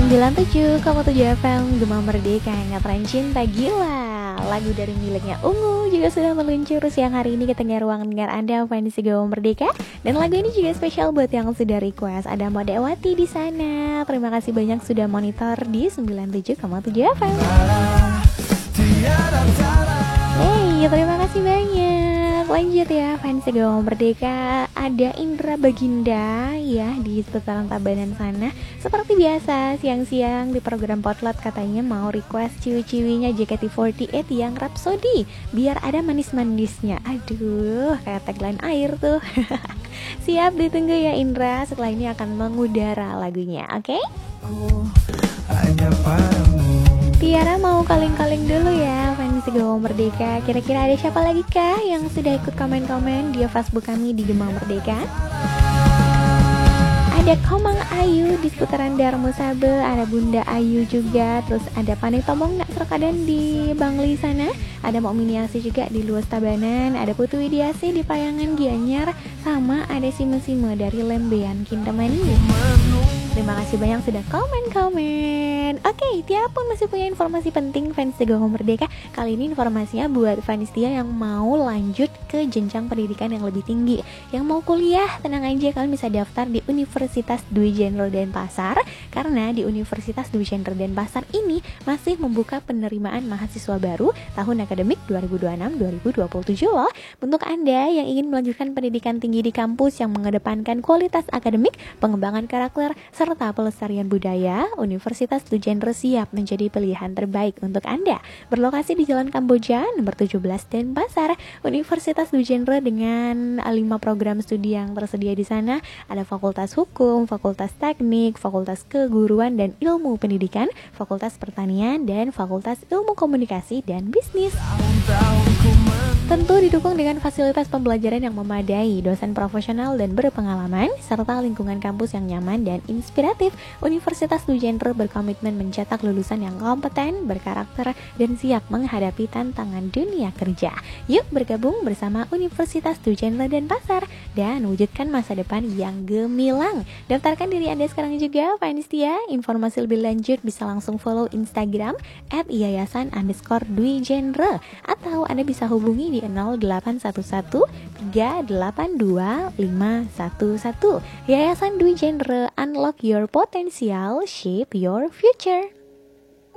97,7 FM Gema Merdeka, ngetren cinta gila. Lagu dari miliknya Ungu juga sudah meluncur siang hari ini ke tengah ruangan dengar Anda fans Gema Merdeka. Dan lagu ini juga spesial buat yang sudah request. Ada Modewati di sana. Terima kasih banyak sudah monitor di 97,7 FM. Hey, terima kasih banyak. Lanjut ya fans Gema Merdeka. Ada Indra Baginda ya di seputaran Tabanan sana. Seperti biasa siang-siang di program Potluck katanya mau request ciwi-ciwinya JKT48 yang Rhapsody biar ada manis-manisnya. Aduh, kayak tagline air tuh. Siap, ditunggu ya Indra. Setelah ini akan mengudara lagunya, oke? Tiara mau kaleng-kaleng dulu ya fans Gema Merdeka. Kira-kira ada siapa lagi kah yang sudah ikut komen-komen di Facebook kami di Gema Merdeka? Ada Komang Ayu di seputaran Darmo Sabe, ada Bunda Ayu juga, terus ada Panai Tomong Nak Serkadan di Bangli sana, ada Mokminiasi juga di Luas Tabanan, ada Putu Widiasi di Payangan Gianyar, sama ada Sime-Sime dari Lembean Kintamani. Terima kasih banyak sudah komen-komen. Oke, Tia pun masih punya informasi penting fans Gema Merdeka. Kali ini informasinya buat fans Tia yang mau lanjut ke jenjang pendidikan yang lebih tinggi. Yang mau kuliah, tenang aja, kalian bisa daftar di Universitas Dwi Jenderal Denpasar. Karena di Universitas Dwi Jenderal Denpasar ini masih membuka penerimaan mahasiswa baru tahun akademik 2026-2027 loh. Untuk Anda yang ingin melanjutkan pendidikan tinggi di kampus yang mengedepankan kualitas akademik, pengembangan karakter, serta pelestarian budaya, Universitas Dwi Jenderal siap menjadi pilihan terbaik untuk Anda. Berlokasi di Jalan Kamboja, nomor 17 Denpasar, Universitas Dwi Jenderal dengan 5 program studi yang tersedia di sana. Ada Fakultas Hukum, Fakultas Teknik, Fakultas Keguruan dan Ilmu Pendidikan, Fakultas Pertanian, dan Fakultas Ilmu Komunikasi dan Bisnis. Tentu didukung dengan fasilitas pembelajaran yang memadai, dosen profesional dan berpengalaman, serta lingkungan kampus yang nyaman dan inspiratif. Universitas Dwi Jenderal berkomitmen mencetak lulusan yang kompeten, berkarakter, dan siap menghadapi tantangan dunia kerja. Yuk bergabung bersama Universitas Dwi Jenderal Denpasar dan wujudkan masa depan yang gemilang. Daftarkan diri Anda sekarang juga, fans Tia. Informasi lebih lanjut bisa langsung follow Instagram @yayasan_Dwi-Jenderal atau Anda bisa hubungi di 0811 382 511. Yayasan Dwi Jenderal, unlock your potential, shape your future.